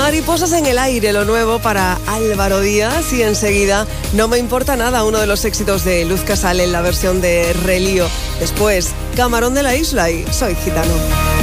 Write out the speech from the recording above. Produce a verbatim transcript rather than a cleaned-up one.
Mariposas en el aire, lo nuevo para Álvaro Díaz, y enseguida No me importa nada, uno de los éxitos de Luz Casal en la versión de Relío. Después, Camarón de la Isla y Soy Gitano.